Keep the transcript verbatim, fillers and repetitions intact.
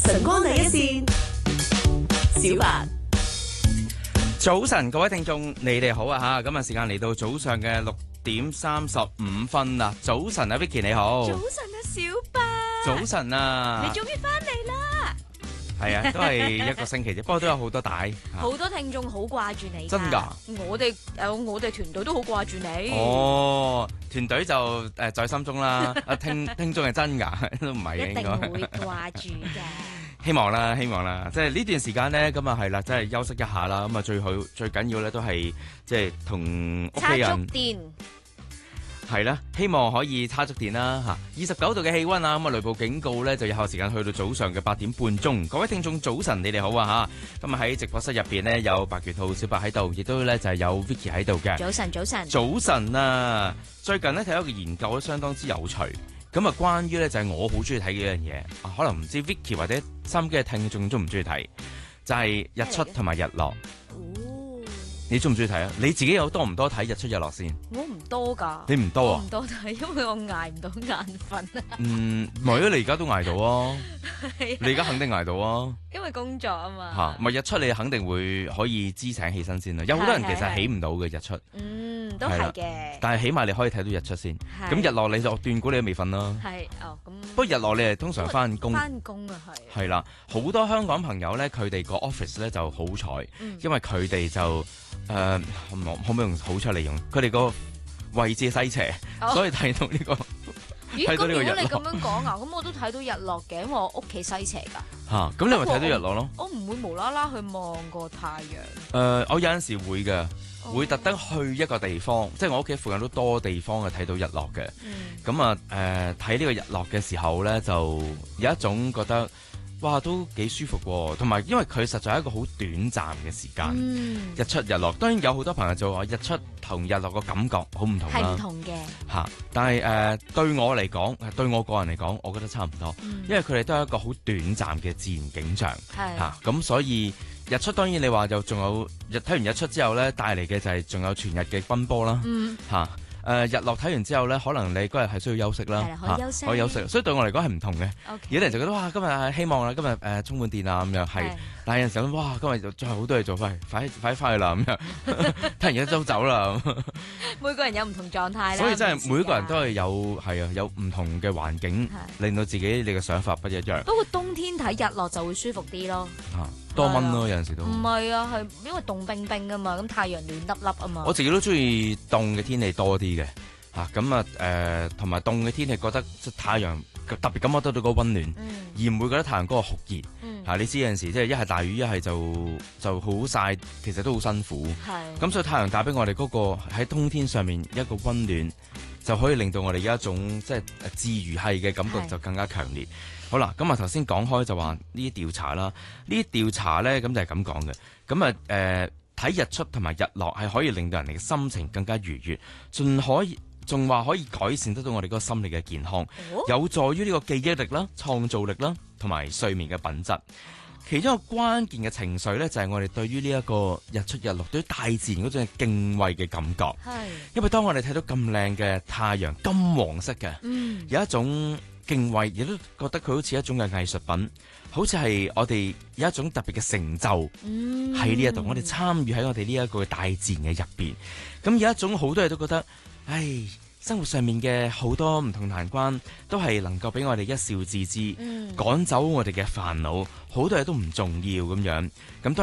晨光第一線，小白。 早晨，各位聽眾，你哋好啊吓！今日時間嚟到早上嘅六點三十五分啦。早晨啊 ，Vicky 你好。 早晨啊，小白。 早晨啊。 你終於翻嚟啦。 係啊，都係一個星期啫，不過都有好多帶。 好多聽眾好掛住你。 真㗎？ 我哋誒，我哋團隊都好掛住你。 哦，團隊就誒在心中啦。啊，聽聽眾係真㗎，都唔係嘅應該。 一定會掛住嘅。 希望啦，希望啦，即係呢段時間咧，咁啊係啦，即係休息一下啦，咁啊最好最緊要咧都係即係同屋企人。 叉足電係啦，希望可以叉足電啦嚇。二十九度嘅氣温啊，咁啊雷暴警告咧就有效時間去到早上嘅八點半鐘。各位聽眾早晨，你哋好啊嚇。咁啊喺直播室入邊呢，有白權浩小白喺度，亦都咧就係有 Vicky 喺度嘅。 早晨，早晨。 早晨啊！最近呢，睇咗個研究都相當之有趣。咁啊，關於咧就係我好中意睇嘅一樣嘢，可能唔知 Vicky 或者收音機嘅聽眾中唔中意睇，就係日出同埋日落。 哦， 你中唔中意睇啊？你自己有多唔多睇日出日落先？ 我唔多㗎。 你唔多啊？ 唔多睇，因為我捱唔到眼瞓啊。 嗯，唔係啊，你而家都捱到啊！你而家肯定捱到啊！ 因為工作啊嘛。 嚇，咪日出你肯定會可以支醒起身先啦。有好多人其實起唔到嘅日出。 嗯，都係嘅。 但係起碼你可以睇到日出先。咁日落你就斷估你都未瞓啦。 係哦，咁。 不過日落你係通常翻工。 翻工啊，係。 係啦，好多香港朋友咧，佢哋個 office 咧就好彩， 嗯、因為佢哋就誒、呃，可唔可唔可以用好彩嚟用？佢哋個位置西斜，哦、所以睇到呢、這個。 咦？咁如果你咁樣講啊，咁我都睇到日落嘅，因為我屋企西斜㗎。嚇、啊， 咁你咪睇到日落咯？ 我唔會無啦啦去望個太陽。誒、 呃，我有陣時會嘅，會特登去一個地方，哦、即係我屋企附近都多地方係睇到日落嘅。咁、嗯、啊，誒睇呢個日落嘅時候咧，就有一種覺得。哇，都幾舒服喎！同埋因為佢實在係一個好短暫嘅時間，嗯、日出日落。當然有好多朋友就話日出同日落個感覺好唔同啦， 係唔同嘅嚇。但係誒、呃、對我嚟講，對我個人嚟講，我覺得差唔多，嗯、因為佢哋都係一個好短暫嘅自然景象嚇。咁、啊、所以日出當然你話就仲有日睇完日出之後咧，帶嚟嘅就係仲有全日嘅奔波啦嚇。嗯啊誒、呃、日落睇完之後咧，可能你嗰日係需要休息啦， 可以休息， 可以休息，所以對我嚟講係唔同嘅。 Okay. 有啲人就覺得哇，今日希望啦，今日誒、呃、充滿電啊咁樣係，但係有陣時候哇，今日就仲有好多嘢做，快快快翻去啦咁樣，睇完一周走啦。 每個人有唔同狀態啦， 所以真係每個人都係有係啊，有唔同嘅環境，令到自己你嘅想法不一樣。 不過冬天睇日落就會舒服啲咯。 啊多蚊咯，有陣時都唔係啊，係因為凍冰冰啊嘛，咁太陽暖粒粒啊嘛。 我自己都中意凍嘅天氣多啲嘅，嚇咁啊誒，同埋凍嘅天氣覺得太陽特別感覺得到個溫暖，嗯、而唔會覺得太陽嗰個酷熱嚇、嗯啊。你知有陣時即係一係大雨，一係就就好曬，其實都好辛苦。係咁，所以太陽帶俾我哋嗰個喺冬天上面一個溫暖，就可以令到我哋有一種即係治癒系嘅感覺就更加強烈。好啦，咁啊頭先講開就話呢啲調查啦，呢啲調查咧咁就係咁講嘅。咁啊誒睇日出同埋日落係可以令到人哋嘅心情更加愉悅，仲可以仲話可以改善得到我哋嗰個心理嘅健康，哦、有助於呢個記憶力啦、創造力啦同埋睡眠嘅品質。其中一個關鍵嘅情緒咧就係我哋對於呢一個日出日落對於大自然嗰種敬畏嘅感覺。係，因為當我哋睇到咁靚嘅太陽金黃色嘅，嗯、有一種敬畏，亦都覺得佢好似一種嘅藝術品，好似係我哋有一種特別嘅成就喺呢一度，我哋參與喺我哋呢一個大自然嘅入邊。咁有一種好多人都覺得，唉，生活上面嘅好多唔同難關，都係能夠俾我哋一笑置之，嗯、趕走我哋嘅煩惱，好多嘢都唔重要咁樣。咁當